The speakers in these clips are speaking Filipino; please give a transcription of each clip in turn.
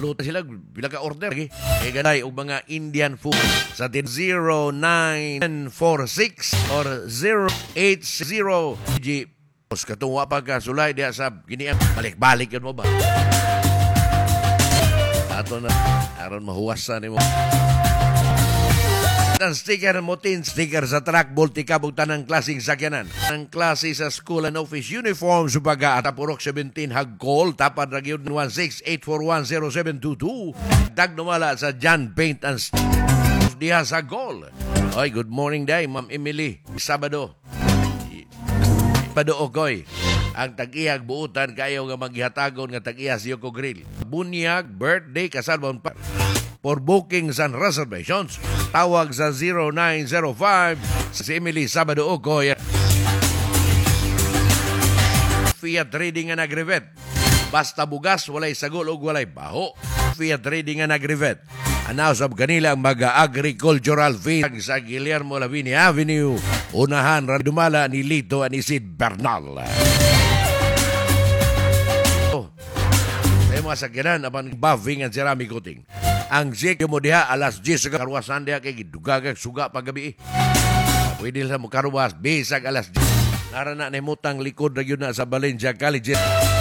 Paluta sila, bila ka order. Kaya ganay, o mga Indian food sa 0946 or 080 G. Katuwa pa ka, sulay diya sa ginian. Balik-balik yun mo ba? Ato na, aron mahuwasan mo. Ang sticker mo sticker sa truck, multi-cabog tanang klaseng sakyanan. Ang klase sa school and office uniform, subaga at apurok 17 hag-call, tapad nagyod 16-841-0722. Dagnumala sa John Paint and diha sa goal. Oy, good morning day, Ma'am Emily. Sabado. Okoy. Ang tag-iyag buutan kayo nga maghihatagon nga tag-iya si Yoko Grill. Bunyag, birthday, kasalbon pa. For bookings and reservations, tawag sa 0905 si Emily Sabado Okoy. Fiat Trading nga nagrevet. Basta bugas, walay sagol o walay baho. Fiat Trading nga nagrevet. Announce of kanila ang mag-agricultural field sa Guillermo Lavinia Avenue. Unahan, dumala ni Lito at ni Sid Bernal. Sa mga sakyanan, apang buffing ang sirami kuting. Ang sik mo diha alas 10 sa karwasan diha kay gidugagag suga paggabi. Pwede sa mo karwas bisag alas 10. Narana na mutang likod ra gyud na sa Valencia College.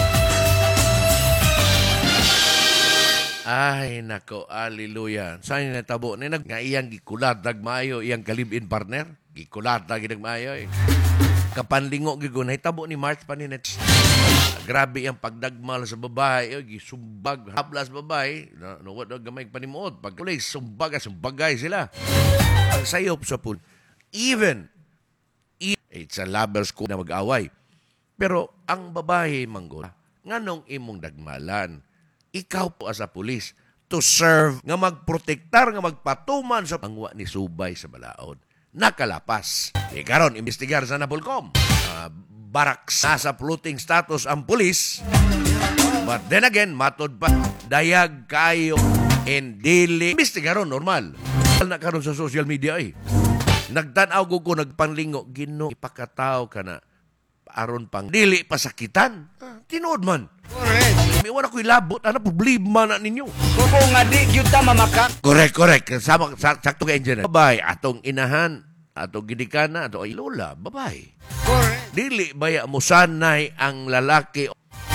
Ay nako, hallelujah. Saan na tabo ni nga iyang gikulatag maayo iyang kalibin partner? Gikulatag gid maayo. Kapanlingo gid ko nahitabo ni March pa ni net. Grabe ang pagdagmal sa babae, gisumbag haplas babae, no what gamay panimuot, pagkulay sumbagay sila. Ang sayop sa pool. Even it's a lovers ko na mag-away. Pero ang babae manggol, nganong imong dagmalan, ikaw po as a pulis to serve nga magprotektar nga magpatuman sa pangwa ni subay sa balaod. Nakalapas. Karon imbestigar sa Napolcom. Baraks sa floating status ang pulis. But then again, matod pa, dayag kayo and dili. Imbestigaron, normal. Na karon sa social media nagtanaw ko nagpanlingo, Gino, ipakataw ka na aron pang dili pasakitan. Tinood man. Correct. May wala ko'y labot. Ano problema na ninyo? Kuko nga di gyud ta mamaka. Correct. Sakto ka engineer. Babay, atong inahan, atong gidikana, atong ay lola, babay. Correct. Dili baya mo sanay ang lalaki.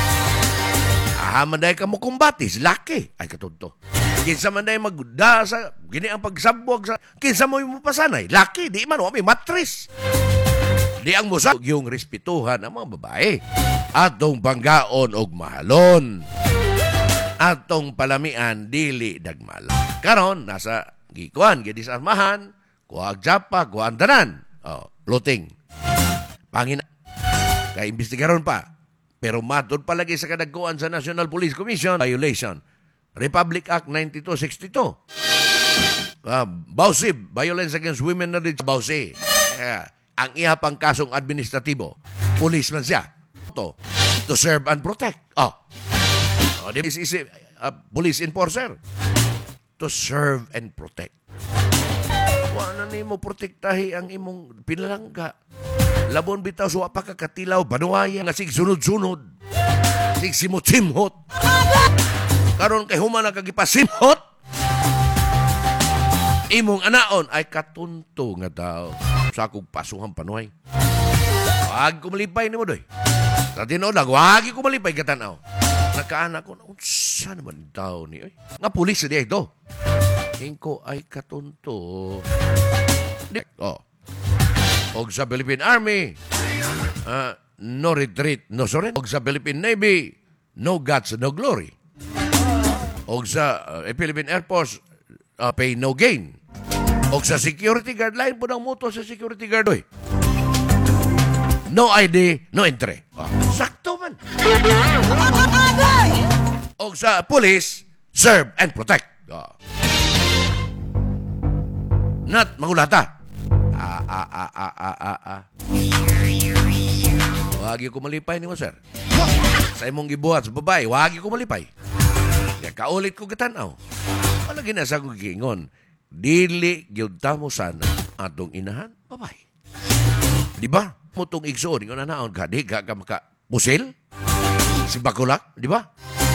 Manday ka mo kumbatis, laki. Ay katunto. Kinsa man day magdasa, gini ang pagsabwag sa kinsa mo yung pasanay, laki, di man may matris. Di ang musa yung respetuhan ang mga babae. Atong banggaon og mahalon. Atong palamian dili dagmala. Karon nasa gikuan gidi sa armahan, kuag japa, kuan tanan. Floating. Pangina. Kay imbestigaron pa. Pero matod palagi sa kadagkuan sa National Police Commission violation. Republic Act 9262. Bausib, Violence Against Women na rin sa Bausi. Ang iha pang kasong administratibo, policeman siya. To serve and protect. This is a police enforcer. To serve and protect. Wala na mo protektahi ang imong pinalangga. Labon bitaw suwa pa kakatilaw, banuaya nga sig sunod-sunod. Sig simot-simhot. Karon kay human na kagipasimhot. Imong anaon ay katunto nga tao. Sa akong pasuhang panuhay. Wag ko malipay ni mo doy. Sa tinood lang, wag ko malipay katanaw. Nakaanak ko, unsa naman tao ni? Nga pulis na ito. Hingko ay katunto. Og sa Philippine Army, no retreat, no surrender. Og sa Philippine Navy, no guts, no glory. Og sa Philippine Air Force, pay no gain. Og sa security guard, lain po ng moto sa security guard, oy. No ID, no entry. Sakto man. Og sa police, serve and protect. Not mangulata. Wag ko malipay ni mo, sir. Sa imong gibuhat sa babae, wag ko malipay. Kaya kaulit ko katanaw. Wala ginasa ko gingon. Dili gyud ta mo sana atong inahan, babae. Di ba? Mutong igsoon, yung nanaon ka, di ka maka pusil? Si Bakulak, di ba?